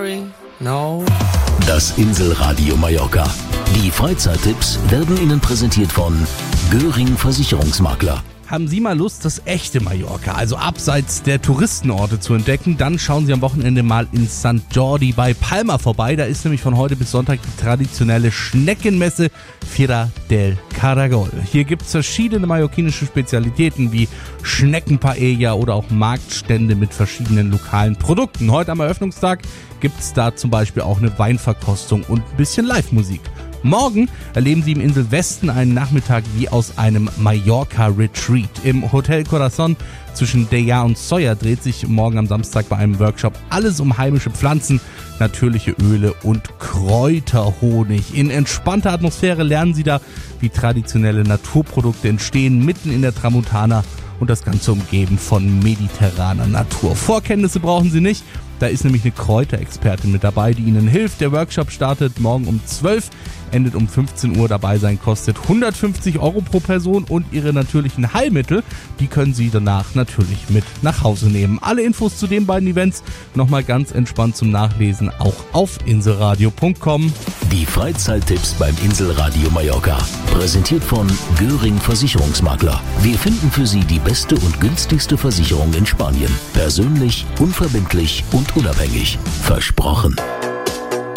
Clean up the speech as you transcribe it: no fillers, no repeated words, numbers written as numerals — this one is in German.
sorry, no. Das Inselradio Mallorca. Die Freizeittipps werden Ihnen präsentiert von Göring Versicherungsmakler. Haben Sie mal Lust, das echte Mallorca, also abseits der Touristenorte zu entdecken? Dann schauen Sie am Wochenende mal in St. Jordi bei Palma vorbei. Da ist nämlich von heute bis Sonntag die traditionelle Schneckenmesse Fira del Caragol. Hier gibt es verschiedene mallorquinische Spezialitäten wie Schneckenpaella oder auch Marktstände mit verschiedenen lokalen Produkten. Heute am Eröffnungstag gibt es da zum Beispiel auch eine Weinverkostung und ein bisschen Live-Musik. Morgen erleben Sie im Inselwesten einen Nachmittag wie aus einem Mallorca-Retreat. Im Hotel Corazon zwischen Deià und Sóller dreht sich morgen am Samstag bei einem Workshop alles um heimische Pflanzen, natürliche Öle und Kräuterhonig. In entspannter Atmosphäre lernen Sie da, wie traditionelle Naturprodukte entstehen, mitten in der Tramontana und das Ganze umgeben von mediterraner Natur. Vorkenntnisse brauchen Sie nicht. Da ist nämlich eine Kräuterexpertin mit dabei, die Ihnen hilft. Der Workshop startet morgen um 12, endet um 15 Uhr. Dabei sein kostet 150 € pro Person und Ihre natürlichen Heilmittel, die können Sie danach natürlich mit nach Hause nehmen. Alle Infos zu den beiden Events nochmal ganz entspannt zum Nachlesen, auch auf inselradio.com. Die Freizeittipps beim Inselradio Mallorca. Präsentiert von Göring Versicherungsmakler. Wir finden für Sie die beste und günstigste Versicherung in Spanien. Persönlich, unverbindlich und unabhängig. Versprochen.